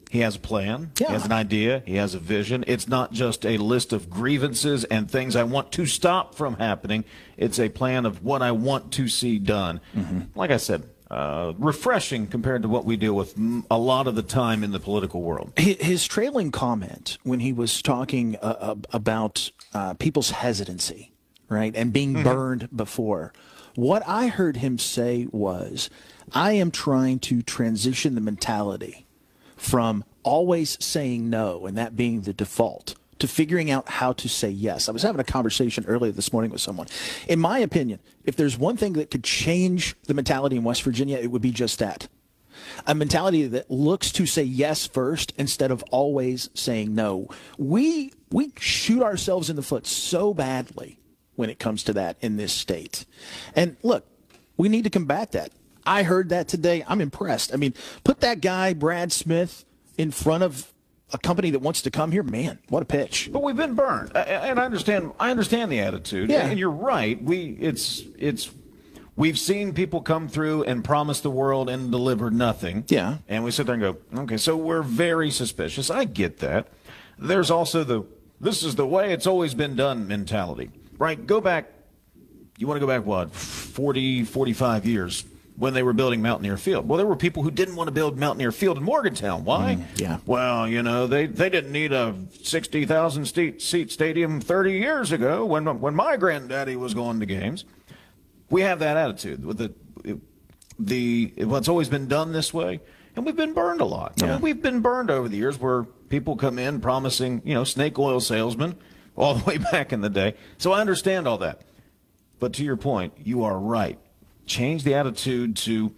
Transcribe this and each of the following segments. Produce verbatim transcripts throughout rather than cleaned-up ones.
He has a plan. Yeah. He has an idea. He has a vision. It's not just a list of grievances and things I want to stop from happening. It's a plan of what I want to see done. Mm-hmm. Like I said, uh, refreshing compared to what we deal with a lot of the time in the political world. His trailing comment when he was talking uh, about uh, people's hesitancy, right, and being mm-hmm. burned before, what I heard him say was, I am trying to transition the mentality from always saying no, and that being the default, to figuring out how to say yes. I was having a conversation earlier this morning with someone. In my opinion, if there's one thing that could change the mentality in West Virginia, it would be just that. A mentality that looks to say yes first instead of always saying no. We we shoot ourselves in the foot so badly when it comes to that in this state. And look, we need to combat that. I heard that today. I'm impressed. I mean, put that guy, Brad Smith, in front of a company that wants to come here. Man, what a pitch. But we've been burned. And I understand I understand the attitude. Yeah. And you're right. We it's it's we've seen people come through and promise the world and deliver nothing. Yeah. And we sit there and go, okay, so we're very suspicious. I get that. There's also the this is the way it's always been done mentality. Right? Go back, you want to go back, what, forty, forty-five years when they were building Mountaineer Field. Well, there were people who didn't want to build Mountaineer Field in Morgantown. Why? Mm, yeah. Well, you know, they, they didn't need a sixty thousand seat, seat stadium thirty years ago when when my granddaddy was going to games. We have that attitude with the the what's always been done this way, and we've been burned a lot. Yeah. I mean, we've been burned over the years where people come in promising, you know, snake oil salesmen all the way back in the day. So I understand all that. But to your point, you are right. Change the attitude to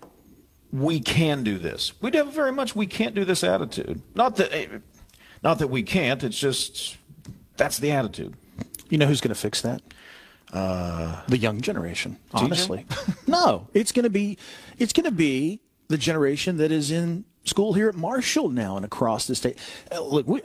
we can do this. We have very much we can't do this attitude. Not that not that we can't. It's just that's the attitude. You know who's going to fix that? Uh, the young generation. Honestly, no. It's going to be it's going to be the generation that is in school here at Marshall now and across the state. Uh, look, we,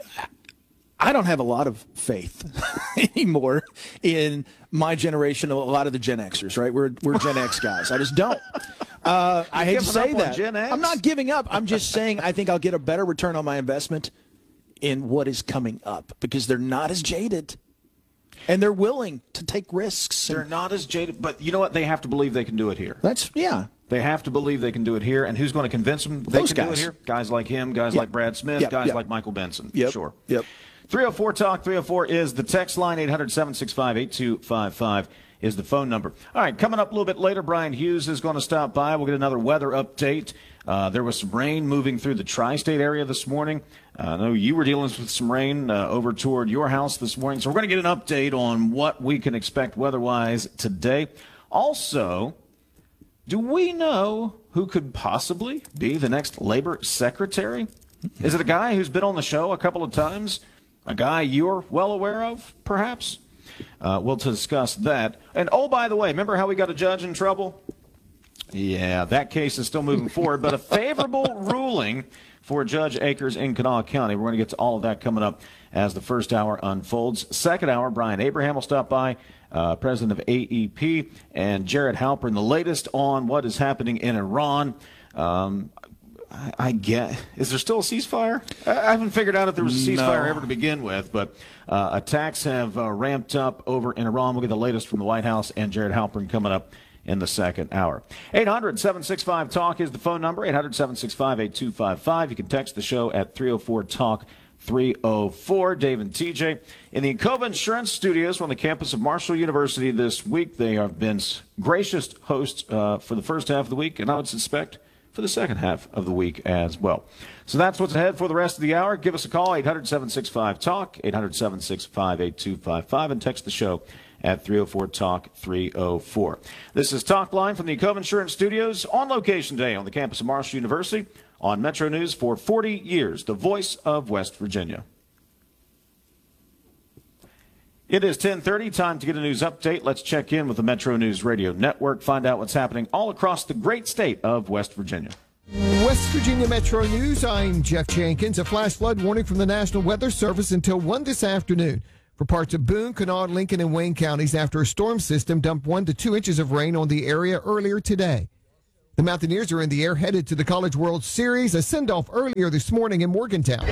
I don't have a lot of faith anymore in my generation. A lot of the Gen Xers, right? We're we're Gen X guys. I just don't. Uh, I hate to say that. Gen X? I'm not giving up. I'm just saying I think I'll get a better return on my investment in what is coming up because they're not as jaded and they're willing to take risks. They're not as jaded, but you know what? They have to believe they can do it here. That's yeah. They have to believe they can do it here, and who's going to convince them they Those can guys. do it here? Guys like him, guys Yep. like Brad Smith, Yep. guys Yep. like Michael Benson. Yep. Sure. Yep. three oh four talk, three oh four is the text line, eight hundred, seven six five, eight two five five is the phone number. All right, coming up a little bit later, Brian Hughes is going to stop by. We'll get another weather update. Uh, there was some rain moving through the tri-state area this morning. Uh, I know you were dealing with some rain uh, over toward your house this morning, so we're going to get an update on what we can expect weather-wise today. Also, do we know who could possibly be the next labor secretary? Is it a guy who's been on the show a couple of times? A guy you're well aware of, perhaps? Uh, we'll discuss that. And, oh, by the way, remember how we got a judge in trouble? Yeah, that case is still moving forward, but a favorable ruling for Judge Akers in Kanawha County. We're going to get to all of that coming up as the first hour unfolds. Second hour, Brian Abraham will stop by, uh, president of A E P, and Jared Halpern, the latest on what is happening in Iran. Um, I, I get, is there still a ceasefire? I, I haven't figured out if there was a ceasefire No. ever to begin with, but uh, attacks have uh, ramped up over in Iran. We'll get the latest from the White House and Jared Halpern coming up in the second hour. eight hundred, seven six five, talk is the phone number, eight hundred, seven six five, eight two five five. You can text the show at three oh four talk, three oh four. Dave and T J in the Encova Insurance Studios on the campus of Marshall University this week. They have been gracious hosts uh, for the first half of the week, and I would suspect for the second half of the week as well. So that's what's ahead for the rest of the hour. Give us a call, eight hundred, seven six five, talk, eight hundred, seven six five, eight two five five, and text the show at three oh four talk, three oh four. This is Talk Line from the Encova Insurance Studios on location today on the campus of Marshall University on Metro News for forty years, the voice of West Virginia. It is ten thirty, time to get a news update. Let's check in with the Metro News Radio Network, find out what's happening all across the great state of West Virginia. West Virginia Metro News, I'm Jeff Jenkins. A flash flood warning from the National Weather Service until one this afternoon for parts of Boone, Kanawha, Lincoln, and Wayne counties after a storm system dumped one to two inches of rain on the area earlier today. The Mountaineers are in the air headed to the College World Series, a send-off earlier this morning in Morgantown.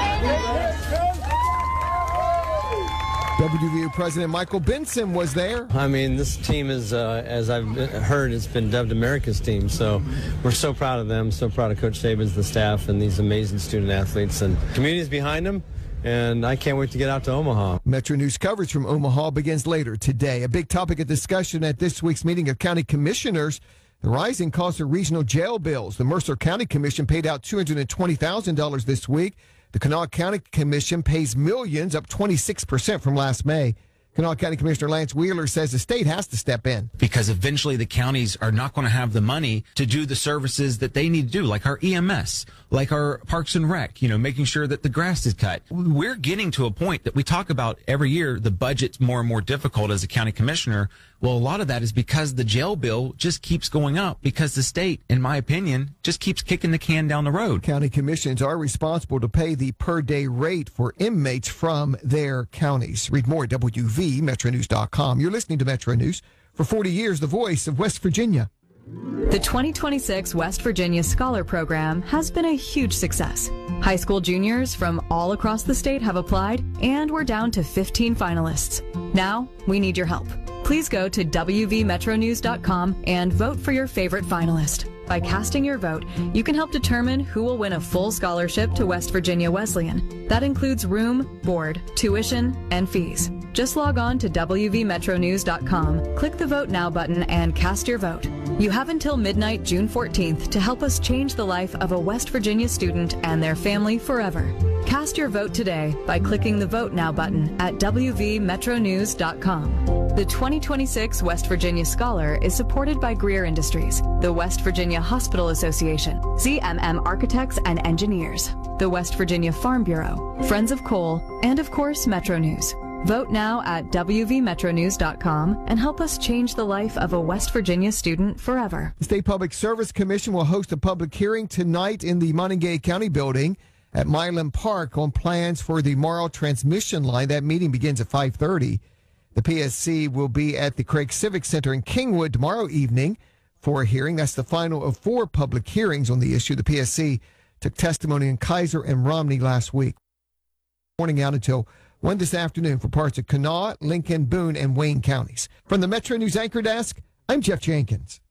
W V U President Michael Benson was there. I mean, this team is, uh, as I've heard, it's been dubbed America's team. So we're so proud of them, so proud of Coach Saban's, the staff, and these amazing student athletes. And community's behind them, and I can't wait to get out to Omaha. Metro News coverage from Omaha begins later today. A big topic of discussion at this week's meeting of county commissioners, the rising cost of regional jail bills. The Mercer County Commission paid out two hundred twenty thousand dollars this week. The Kanawha County Commission pays millions, up twenty-six percent from last May. Kanawha County Commissioner Lance Wheeler says the state has to step in. Because eventually the counties are not going to have the money to do the services that they need to do, like our E M S, like our Parks and Rec, you know, making sure that the grass is cut. We're getting to a point that we talk about every year, the budget's more and more difficult as a county commissioner. Well, a lot of that is because the jail bill just keeps going up because the state, in my opinion, just keeps kicking the can down the road. County commissions are responsible to pay the per day rate for inmates from their counties. Read more at W V Metro News dot com. You're listening to Metro News. For forty years, the voice of West Virginia. The twenty twenty-six West Virginia Scholar Program has been a huge success. High school juniors from all across the state have applied, and we're down to fifteen finalists. Now, we need your help. Please go to W V Metro News dot com and vote for your favorite finalist. By casting your vote, you can help determine who will win a full scholarship to West Virginia Wesleyan. That includes room, board, tuition, and fees. Just log on to W V Metro News dot com, click the Vote Now button, and cast your vote. You have until midnight, June fourteenth, to help us change the life of a West Virginia student and their family forever. Cast your vote today by clicking the Vote Now button at W V Metro News dot com. The twenty twenty-six West Virginia Scholar is supported by Greer Industries, the West Virginia Hospital Association, Z M M Architects and Engineers, the West Virginia Farm Bureau, Friends of Coal, and of course, Metro News. Vote now at W V Metro News dot com and help us change the life of a West Virginia student forever. The State Public Service Commission will host a public hearing tonight in the Montague County Building at Milan Park on plans for the Marl transmission line. That meeting begins at five thirty. The P S C will be at the Craig Civic Center in Kingwood tomorrow evening for a hearing. That's the final of four public hearings on the issue. The P S C took testimony in Kaiser and Romney last week. Morning out until one this afternoon for parts of Kanawha, Lincoln, Boone, and Wayne counties. From the Metro News Anchor Desk, I'm Jeff Jenkins.